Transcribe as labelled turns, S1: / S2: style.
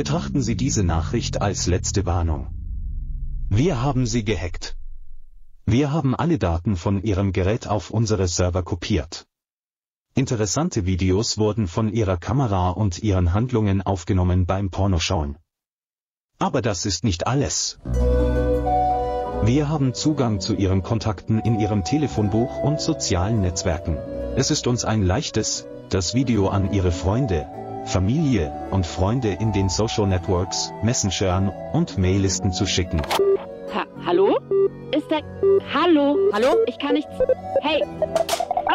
S1: Betrachten Sie diese Nachricht als letzte Warnung. Wir haben Sie gehackt. Wir haben alle Daten von Ihrem Gerät auf unsere Server kopiert. Interessante Videos wurden von Ihrer Kamera und Ihren Handlungen aufgenommen beim Pornoschauen. Aber das ist nicht alles. Wir haben Zugang zu Ihren Kontakten in Ihrem Telefonbuch und sozialen Netzwerken. Es ist uns ein leichtes, das Video an Ihre Freunde, Familie und Freunde in den Social Networks, Messengern und Maillisten zu schicken.
S2: Hallo? Ist da... Hallo? Hallo? Ich kann nichts... Hey!